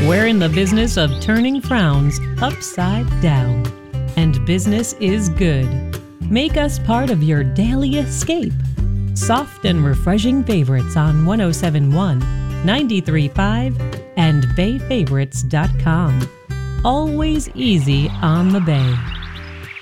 We're in the business of turning frowns upside down. And business is good. Make us part of your daily escape. Soft and refreshing favorites on 1071, 93.5, and bayfavorites.com. Always easy on the Bay.